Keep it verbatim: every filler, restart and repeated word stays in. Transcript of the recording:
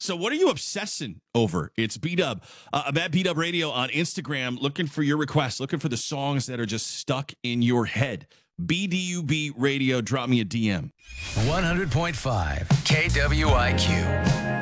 So what are you obsessing over? It's B-Dub. Uh, I'm at B-Dub Radio on Instagram, looking for your requests, looking for the songs that are just stuck in your head. B D U B Radio, drop me a D M. one hundred point five K W I Q.